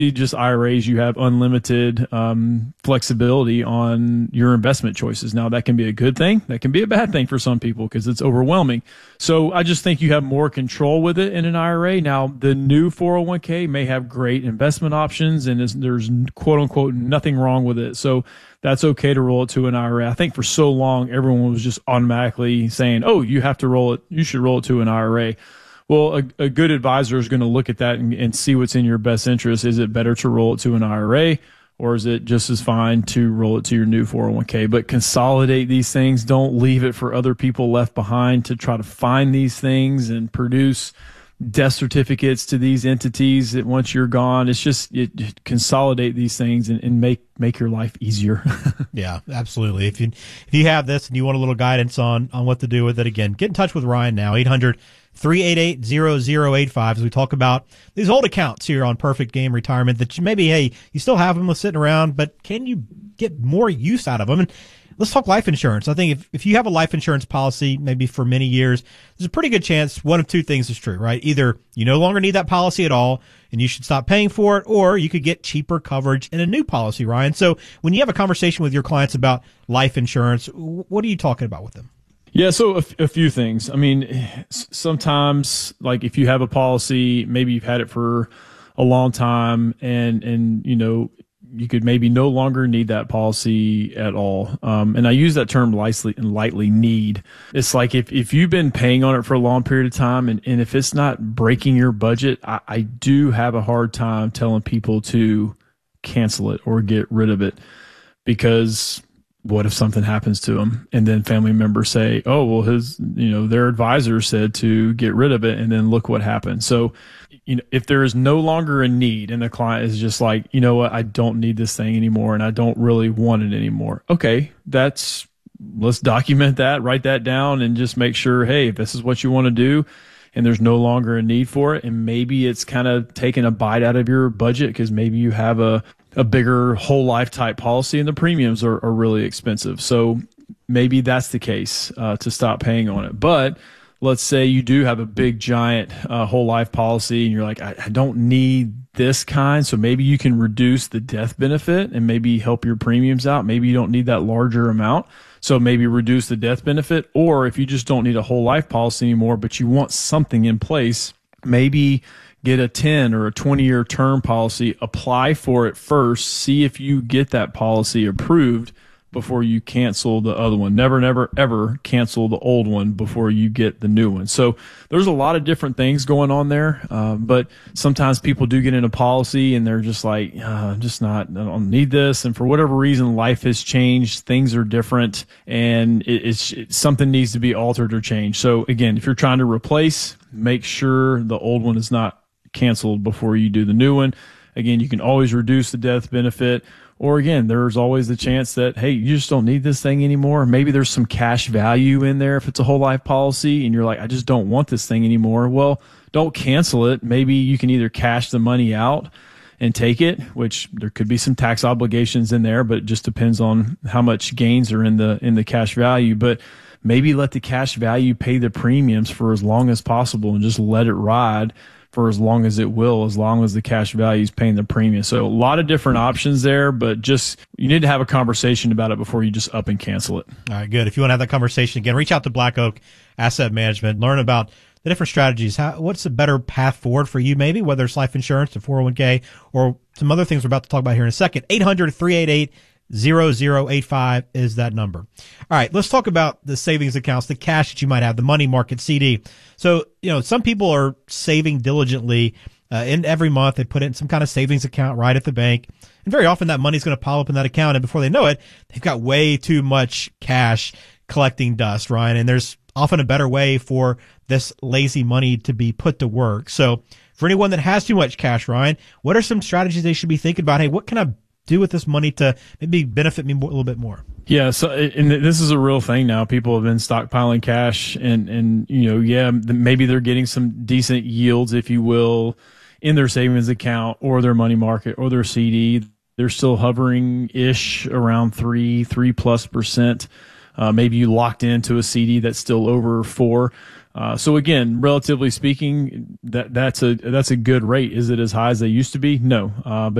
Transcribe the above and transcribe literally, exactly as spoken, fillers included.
just I R As, you have unlimited um, flexibility on your investment choices. Now, that can be a good thing. That can be a bad thing for some people because it's overwhelming. So I just think you have more control with it in an I R A. Now, the new four oh one k may have great investment options, and there's quote unquote nothing wrong with it. So that's okay to roll it to an I R A. I think for so long, everyone was just automatically saying, oh, you have to roll it. You should roll it to an I R A. Well, a, a good advisor is going to look at that and, and see what's in your best interest. Is it better to roll it to an I R A, or is it just as fine to roll it to your new four oh one k? But consolidate these things. Don't leave it for other people left behind to try to find these things and produce death certificates to these entities that once you're gone. It's just it, it consolidate these things and, and make make your life easier. Yeah, absolutely. If you if you have this and you want a little guidance on on what to do with it, again, get in touch with Ryan now. eight hundred, three eight eight, zero zero eight five as we talk about these old accounts here on Perfect Game Retirement that you maybe, hey, you still have them sitting around, but can you get more use out of them? And let's talk life insurance. I think if, if you have a life insurance policy, maybe for many years, there's a pretty good chance one of two things is true, right? Either you no longer need that policy at all and you should stop paying for it, or you could get cheaper coverage in a new policy, Ryan. So when you have a conversation with your clients about life insurance, what are you talking about with them? Yeah, so a, a few things. I mean, sometimes, like if you have a policy, maybe you've had it for a long time, and and you know you could maybe no longer need that policy at all. Um, and I use that term lightly, lightly need. It's like if, if you've been paying on it for a long period of time, and, and if it's not breaking your budget, I, I do have a hard time telling people to cancel it or get rid of it, because what if something happens to them and then family members say, oh, well, his, you know, their advisor said to get rid of it, and then look what happened. So, you know, if there is no longer a need and the client is just like, you know what, I don't need this thing anymore and I don't really want it anymore. Okay, that's, let's document that, write that down, and just make sure, hey, if this is what you want to do and there's no longer a need for it, and maybe it's kind of taking a bite out of your budget because maybe you have a, a bigger whole life type policy and the premiums are, are really expensive. So maybe that's the case uh, to stop paying on it. But let's say you do have a big giant uh, whole life policy and you're like, I, I don't need this kind. So maybe you can reduce the death benefit and maybe help your premiums out. Maybe you don't need that larger amount. So maybe reduce the death benefit. Or if you just don't need a whole life policy anymore, but you want something in place, maybe get a ten or a twenty year term policy, apply for it first, see if you get that policy approved before you cancel the other one. Never, never, ever cancel the old one before you get the new one. So there's a lot of different things going on there. Uh, but sometimes people do get in a policy and they're just like, uh, I'm just not, I don't need this. And for whatever reason, life has changed. Things are different, and it, it's it, something needs to be altered or changed. So again, if you're trying to replace, make sure the old one is not canceled before you do the new one. Again, you can always reduce the death benefit. Or again, there's always the chance that, hey, you just don't need this thing anymore. Maybe there's some cash value in there if it's a whole life policy and you're like, I just don't want this thing anymore. Well, don't cancel it. Maybe you can either cash the money out and take it, which there could be some tax obligations in there, but it just depends on how much gains are in the in the cash value. But maybe let the cash value pay the premiums for as long as possible and just let it ride for as long as it will, as long as the cash value is paying the premium. So a lot of different options there, but just you need to have a conversation about it before you just up and cancel it. All right, good. If you want to have that conversation, again, reach out to Black Oak Asset Management, learn about the different strategies. How, what's a better path forward for you, maybe, whether it's life insurance, the four oh one k, or some other things we're about to talk about here in a second. eight hundred, three eight eight, zero zero eight five is that number. All right, let's talk about the savings accounts, the cash that you might have, the money market C D. So, you know, some people are saving diligently, uh, and every month they put it in some kind of savings account right at the bank. And very often that money's going to pile up in that account, and before they know it, they've got way too much cash collecting dust, Ryan. And there's often a better way for this lazy money to be put to work. So for anyone that has too much cash, Ryan, what are some strategies they should be thinking about? Hey, what can I do with this money to maybe benefit me more, a little bit more? Yeah, so and this is a real thing now. People have been stockpiling cash, and and you know, yeah, maybe they're getting some decent yields, if you will, in their savings account or their money market or their C D. They're still hovering ish around three, three plus percent. Uh, maybe you locked into a C D that's still over four. Uh, so again, relatively speaking, that that's a that's a good rate. Is it as high as they used to be? No, uh, but